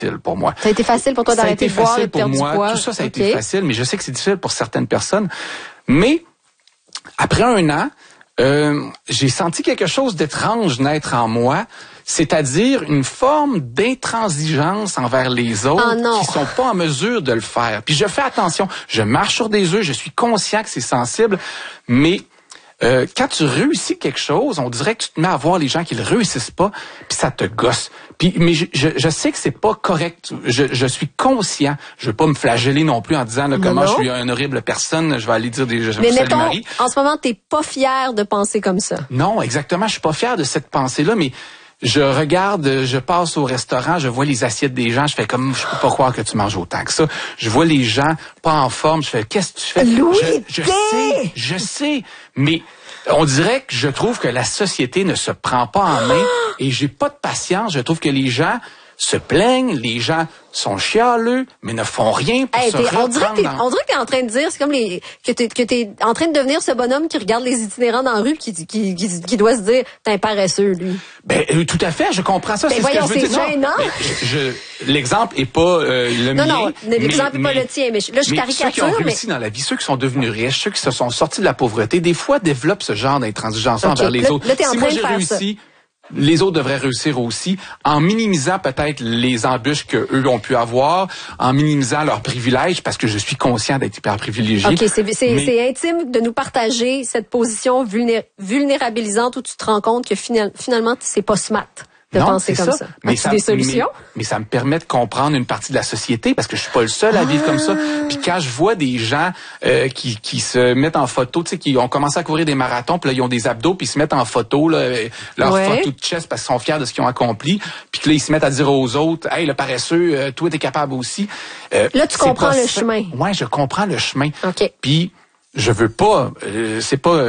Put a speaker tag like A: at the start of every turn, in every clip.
A: pour moi.
B: Ça a été facile pour toi d'arrêter de boire et de perdre du poids?
A: Tout ça, ça a été facile, mais je sais que c'est difficile pour certaines personnes. Mais après 1 an, j'ai senti quelque chose d'étrange naître en moi, c'est-à-dire une forme d'intransigeance envers les autres qui sont pas en mesure de le faire. Puis je fais attention, je marche sur des œufs, je suis conscient que c'est sensible, mais quand tu réussis quelque chose, on dirait que tu te mets à voir les gens qui le réussissent pas, puis ça te gosse. Mais je sais que c'est pas correct. Je suis conscient. Je veux pas me flageller non plus en disant là, comment je suis une horrible personne. Je vais aller dire des
B: mais mettons, Marie. En ce moment, t'es pas fier de penser comme ça.
A: Non, exactement. Je suis pas fier de cette pensée-là, mais je regarde, je passe au restaurant, je vois les assiettes des gens, je fais comme, je peux pas croire que tu manges autant que ça. Je vois les gens pas en forme, je fais, qu'est-ce que tu fais?
B: Louis,
A: je sais, mais on dirait que je trouve que la société ne se prend pas en main et j'ai pas de patience. Je trouve que les gens se plaignent, les gens sont chialeux, mais ne font rien pour se reprendre.
B: On dirait que t'es en train de dire, c'est comme que t'es en train de devenir ce bonhomme qui regarde les itinérants dans la rue qui doit se dire, t'es un paresseux, lui.
A: Tout à fait, je comprends ça.
B: Ben
A: c'est
B: voyons,
A: ce que je veux dire.
B: Gênant.
A: L'exemple est pas le mien.
B: Non, l'exemple est pas le tien, mais là, je caricature.
A: Ceux qui ont réussi dans la vie, ceux qui sont devenus riches, ceux qui se sont sortis de la pauvreté, des fois développent ce genre d'intransigeance envers les autres.
B: Là, t'es en
A: si
B: train
A: moi j'ai réussi, les autres devraient réussir aussi, en minimisant peut-être les embûches que eux ont pu avoir, en minimisant leurs privilèges, parce que je suis conscient d'être hyper privilégié.
B: OK, c'est intime de nous partager cette position vulnérabilisante où tu te rends compte que finalement, c'est pas smart de penser comme ça.
A: Mais
B: as-tu des solutions?
A: Mais ça me permet de comprendre une partie de la société parce que je suis pas le seul à vivre comme ça. Puis quand je vois des gens qui se mettent en photo, tu sais, qui ont commencé à courir des marathons, puis là ils ont des abdos, puis ils se mettent en photo là, leur photo de chest parce qu'ils sont fiers de ce qu'ils ont accompli, puis que là ils se mettent à dire aux autres, hey le paresseux, toi t'es capable aussi.
B: Là tu comprends le chemin.
A: Ouais, je comprends le chemin.
B: OK.
A: Puis je veux pas, c'est pas.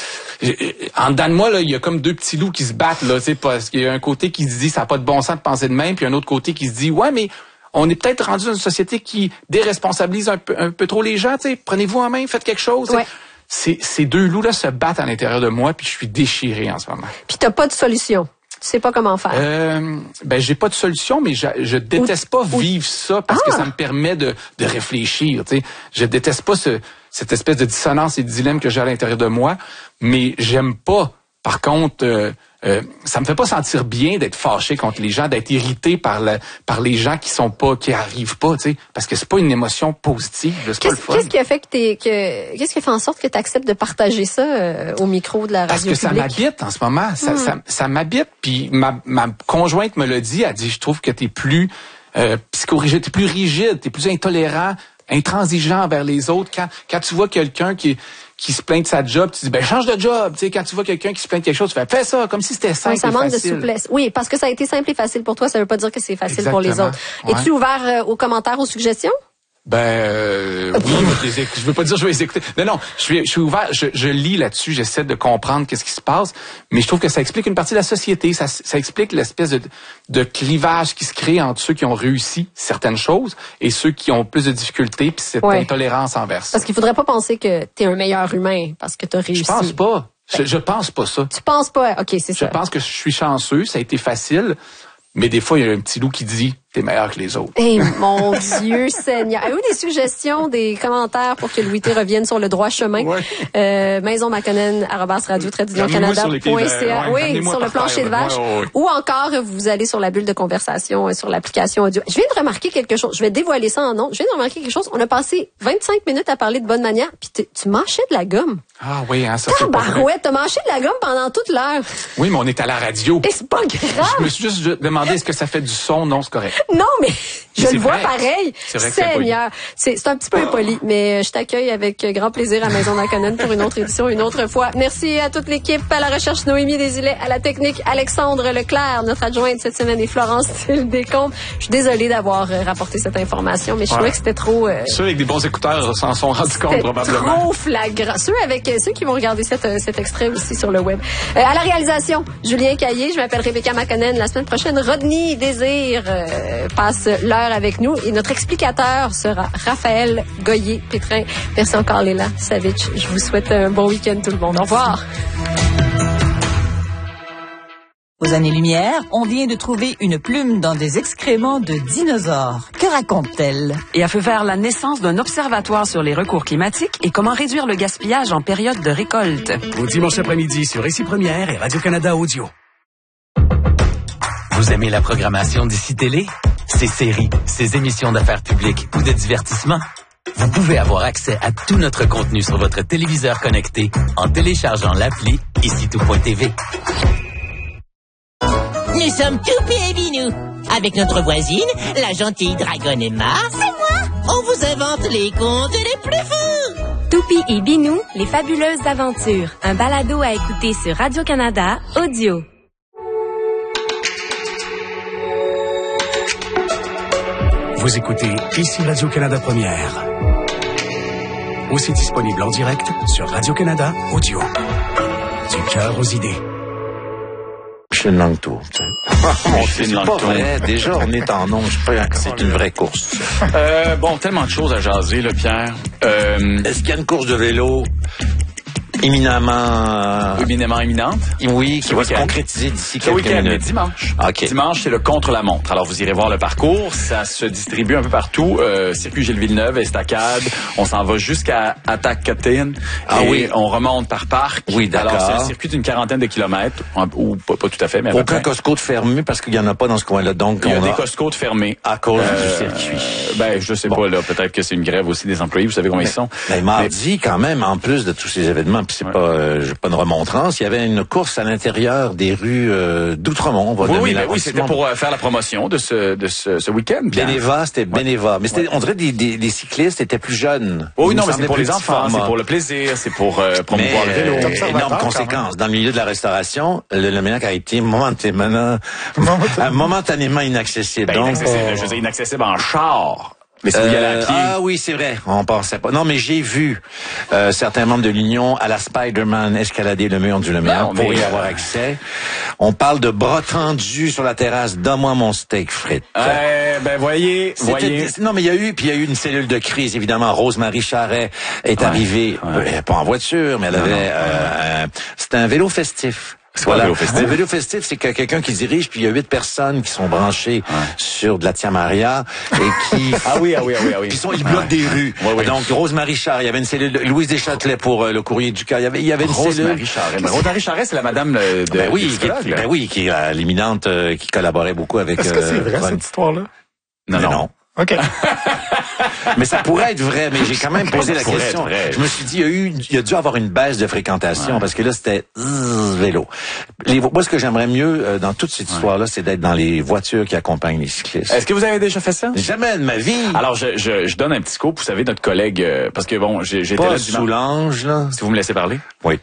A: En dedans de moi, là, il y a comme deux petits loups qui se battent, là, tu sais, parce qu'il y a un côté qui se dit ça n'a pas de bon sens de penser de même, puis un autre côté qui se dit ouais, mais on est peut-être rendu dans une société qui déresponsabilise un peu trop les gens, tu sais, prenez-vous en main, faites quelque chose.
B: Ouais.
A: Ces deux loups-là se battent à l'intérieur de moi, puis je suis déchiré en ce moment.
B: Puis t'as pas de solution. Tu sais pas comment faire.
A: J'ai pas de solution, mais je déteste pas vivre ça parce que ça me permet de réfléchir. Tu sais, je déteste pas cette espèce de dissonance et de dilemme que j'ai à l'intérieur de moi, mais j'aime pas. Par contre, ça me fait pas sentir bien d'être fâché contre les gens, d'être irrité par les gens qui arrivent pas, tu sais, parce que c'est pas une émotion positive, c'est pas le fun.
B: Qu'est-ce qui a fait qu'est-ce qui fait en sorte que tu acceptes de partager ça au micro de la radio publique?
A: Parce que ça m'habite en ce moment, ça m'habite, puis ma conjointe me l'a dit, elle dit je trouve que t'es plus psychorigide, t'es plus rigide, t'es plus intolérant, intransigeant envers les autres. Quand tu vois quelqu'un qui se plaint de sa job, tu dis ben change de job. Tu sais, quand tu vois quelqu'un qui se plaint de quelque chose, tu fais ça comme si c'était simple et facile.
B: Ça manque de souplesse. Oui, parce que ça a été simple et facile pour toi, ça veut pas dire que c'est facile pour les autres. Ouais. Es-tu ouvert aux commentaires, aux suggestions?
A: Oui, je veux pas dire je vais les écouter. Non, je suis ouvert, je lis là-dessus, j'essaie de comprendre qu'est-ce qui se passe, mais je trouve que ça explique une partie de la société, ça explique l'espèce de clivage qui se crée entre ceux qui ont réussi certaines choses et ceux qui ont plus de difficultés puis cette intolérance envers ça.
B: Parce qu'il faudrait pas penser que t'es un meilleur humain parce que t'as réussi.
A: Je pense pas. Je pense pas ça.
B: Tu penses pas? OK, c'est ça.
A: Je pense que je suis chanceux, ça a été facile. Mais des fois, il y a un petit loup qui dit « t'es meilleur que les autres ».
B: Eh mon Dieu Seigneur. Avez-vous des suggestions, des commentaires pour que Louis T revienne sur le droit chemin? Maison Maconnen, @radio-canada.ca. Oui, sur le plancher de vache. Ou encore, vous allez sur la bulle de conversation, sur l'application audio. Je viens de remarquer quelque chose. Je vais dévoiler ça en nom. Je viens de remarquer quelque chose. On a passé 25 minutes à parler de bonne manière, puis tu mâchais de la gomme.
A: Ah oui, hein, ça c'est pas vrai.
B: Ouais, t'as mâché de la gomme pendant toute l'heure.
A: Oui, mais on est à la radio.
B: Et c'est pas grave.
A: Je me suis juste demandé est-ce que ça fait du son? Non, c'est correct.
B: Non, mais je le vois pareil.
A: C'est vrai que
B: Seigneur, c'est un petit peu impoli, mais je t'accueille avec grand plaisir à Maison Maconnen pour une autre édition, une autre fois. Merci à toute l'équipe, à la recherche Noémie Desilets, à la technique Alexandre Leclerc, notre adjointe cette semaine est Florence Descombes. Je suis désolée d'avoir rapporté cette information, mais je trouvais que c'était trop...
A: Ceux avec des bons écouteurs s'en sont rendus compte probablement.
B: Trop flagrant. Ceux qui vont regarder cet extrait aussi sur le web. À la réalisation, Julien Caillé, je m'appelle Rebecca Maconnen. La semaine prochaine, Rodney Désir passe l'heure avec nous et notre explicateur sera Raphaël Goyer-Pétrin. Merci encore Léla Savitch. Je vous souhaite un bon week-end tout le monde. Au revoir.
C: Aux années-lumière, on vient de trouver une plume dans des excréments de dinosaures. Que raconte-t-elle?
D: Et a fait faire la naissance d'un observatoire sur les recours climatiques et comment réduire le gaspillage en période de récolte.
E: Au dimanche après-midi sur Ici Première et Radio-Canada Audio.
F: Vous aimez la programmation d'Ici Télé? Ses séries, ses émissions d'affaires publiques ou de divertissement? Vous pouvez avoir accès à tout notre contenu sur votre téléviseur connecté en téléchargeant l'appli IciTout.tv.
G: Nous sommes Toupie et Binou. Avec notre voisine, la gentille dragonne Emma. C'est moi. On vous invente les contes les plus fous.
H: Toupie et Binou, les fabuleuses aventures. Un balado à écouter sur Radio-Canada Audio.
E: Vous écoutez Ici Radio-Canada Première. Aussi disponible en direct sur Radio-Canada Audio. Du cœur aux idées.
I: C'est une longue tour. C'est pas vrai. Déjà, on est en onde. Je crois que c'est une vraie course.
J: Tellement de choses à jaser, là, Pierre.
I: Est-ce qu'il y a une course de vélo éminemment
J: éminente?
I: Oui, qui va se concrétiser d'ici quelques minutes.
J: Mais dimanche.
I: Okay.
J: Dimanche, c'est le contre-la-montre. Alors, vous irez voir le parcours. Ça se distribue un peu partout. Circuit Gilles Villeneuve, Estacade. On s'en va jusqu'à Atacatine. Et on remonte par parc.
I: Oui, d'accord.
J: Alors, c'est un circuit d'une 40aine de kilomètres. Ou pas tout à fait, mais
I: aucun Costco de fermé parce qu'il y en a pas dans ce coin-là. Donc,
J: il y a des Costco de fermés.
I: À cause du circuit.
J: Je sais pas, là. Peut-être que c'est une grève aussi des employés. Vous savez combien ils sont.
I: Mais mardi, quand même, en plus de tous ces événements, puis c'est pas une remontrance, il y avait une course à l'intérieur des rues d'Outremont.
J: Oui, c'était pour faire la promotion de ce week-end.
I: Bénéva, c'était Bénéva. Mais on dirait des cyclistes étaient plus jeunes.
J: Oui, non, mais c'est pour les enfants, c'est pour le plaisir, c'est pour promouvoir le vélo.
I: Énorme conséquence. Dans le milieu de la restauration, le Ménac a été momentanément inaccessible.
J: Je veux dire, inaccessible en char. Mais si vous y allez à pied.
I: Ah oui, c'est vrai. On pensait pas. Non, mais j'ai vu certains membres de l'Union à la Spider-Man escalader le mur du Lumière pour y avoir accès. On parle de bras tendus sur la terrasse. Donne-moi mon steak frites.
J: Voyez.
I: Non, mais il y a eu une cellule de crise, évidemment. Rose-Marie Charret est arrivée, pas en voiture, mais elle avait, c'était un vélo festif. Voilà. Un vélo festif, c'est que quelqu'un qui dirige, puis il y a 8 personnes qui sont branchées sur de la Tiamaria et qui... Ils bloquent des rues. Donc, Rose-Marie Charret, il y avait une cellule de Louise Deschâtelet pour le courrier du cœur. Il y avait une cellule...
J: Rose-Marie Charret, c'est la madame de...
I: qui est l'éminente, qui collaborait beaucoup avec...
A: Est-ce que c'est vrai, cette histoire-là?
I: Non.
A: OK.
I: Mais ça pourrait être vrai, mais j'ai quand même posé la question. Je me suis dit, il y a dû avoir une baisse de fréquentation parce que là, c'était vélo. Moi, ce que j'aimerais mieux dans toute cette histoire-là, c'est d'être dans les voitures qui accompagnent les cyclistes.
J: Est-ce que vous avez déjà fait ça?
I: Jamais de ma vie.
J: Alors, je donne un petit scoop. Vous savez, notre collègue, parce que j'étais là dimanche.
I: Soulange, là.
J: Si vous me laissez parler.
I: Oui.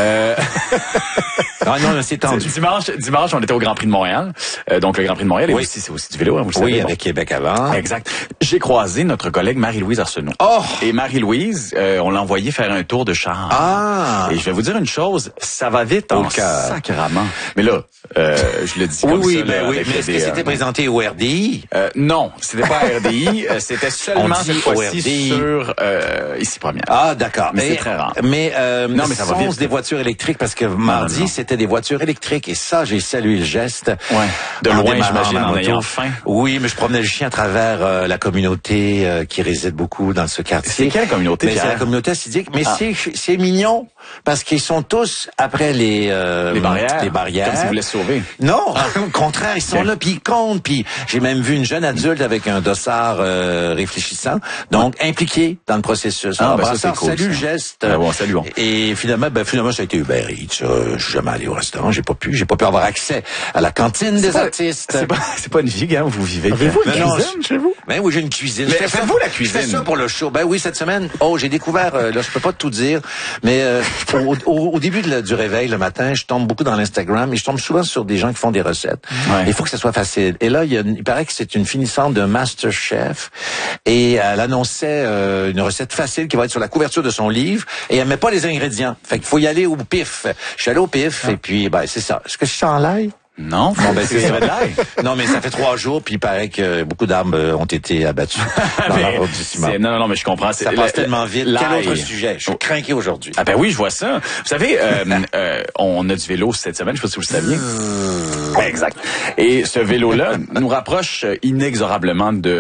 I: Non, c'est tendu.
J: Dimanche, on était au Grand Prix de Montréal. Donc, le Grand Prix de Montréal, c'est aussi du vélo, vous le savez.
I: Oui, avec Québec avant.
J: Exact. J'ai croisé notre collègue Marie-Louise Arsenault.
I: Oh!
J: Et Marie-Louise, on l'a envoyé faire un tour de char.
I: Ah!
J: Et je vais vous dire une chose, ça va vite en sacrament. Mais là, je le dis comme ça.
I: Mais est-ce que c'était présenté au RDI?
J: Non, c'était pas à RDI. C'était seulement cette fois-ci sur Ici Première.
I: Ah, d'accord.
J: Mais c'est très rare.
I: Mais
J: ça va vite.
I: Des voitures électriques, parce que mardi, c'était des voitures électriques. Et ça, j'ai salué le geste.
J: Ouais. De loin, j'imagine, en ayant faim.
I: Oui, mais je promenais le chien à travers la communauté qui réside beaucoup dans ce quartier.
J: C'est quelle communauté, Pierre?
I: C'est la communauté assidique. Mais c'est mignon, parce qu'ils sont tous après les barrières.
J: Comme si vous voulaient sauver.
I: Non, au contraire, ils sont là, puis ils comptent. Puis j'ai même vu une jeune adulte avec un dossard réfléchissant, donc impliqué dans le processus.
J: Ça, c'est cool.
I: Salut le geste.
J: Saluons.
I: Et finalement, ça a été Uber Eats. Je suis jamais allé au restaurant, j'ai pas pu avoir accès à la cantine des artistes.
J: C'est pas une vie, hein, vous vivez.
A: Avez-vous une cuisine chez vous?
I: Ben oui, j'ai une cuisine.
J: Mais faites-vous la cuisine?
I: Je fais ça pour le show. Ben oui, cette semaine, j'ai découvert, là, je peux pas tout dire, mais au début du réveil le matin, je tombe beaucoup dans l'Instagram et je tombe souvent sur des gens qui font des recettes.
J: Ouais.
I: Il faut que ça soit facile. Et là, il paraît que c'est une finissante de MasterChef et elle annonçait une recette facile qui va être sur la couverture de son livre et elle met pas les ingrédients. Fait qu'il faut y aller au pif. Je suis allé au pif et puis, c'est ça. Est-ce que je sens l'ail?
J: Non, c'est vrai de l'air.
I: Non, mais ça fait 3 jours, puis il paraît que beaucoup d'arbres ont été abattus dans l'arrondissement.
J: Non, mais je comprends.
I: Ça passe tellement vite. Quel autre sujet? Je suis craqué aujourd'hui.
J: Ah ben oui, je vois ça. Vous savez, on a du vélo cette semaine, je sais pas si vous le saviez. Exact. Et ce vélo-là nous rapproche inexorablement de